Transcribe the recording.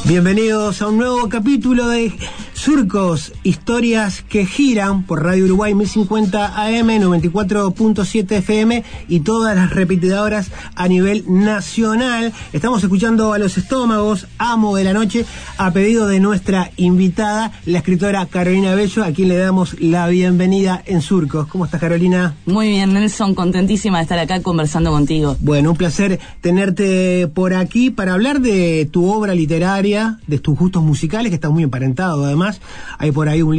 Bienvenidos a un nuevo capítulo de Surcos, historias que giran por Radio Uruguay 1050 AM, 94.7 FM y todas las repetidoras a nivel nacional. Estamos escuchando a Los Estómagos, Amo de la Noche, a pedido de nuestra invitada, la escritora Carolina Bello, a quien le damos la bienvenida en Surcos. ¿Cómo estás, Carolina? Muy bien, Nelson, contentísima de estar acá conversando contigo. Bueno, un placer tenerte por aquí para hablar de tu obra literaria, de tus gustos musicales, que están muy emparentados además. Hay por ahí un